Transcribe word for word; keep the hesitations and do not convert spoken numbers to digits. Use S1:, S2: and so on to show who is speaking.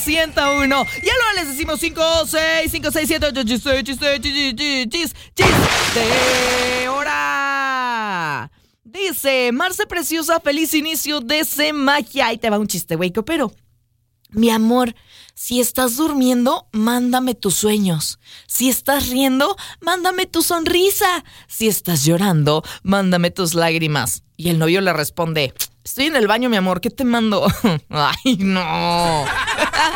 S1: ciento uno. Y ahora les decimos cinco, seis, cinco, seis, siete, ocho, chiste, chiste, chiste, chiste, chiste, hora. Dice, Marce preciosa, feliz inicio de semana. Ahí te va un chiste, güey, pero... Mi amor, si estás durmiendo, mándame tus sueños. Si estás riendo, mándame tu sonrisa. Si estás llorando, mándame tus lágrimas. Y el novio le responde, estoy en el baño, mi amor, ¿qué te mando? Ay, no.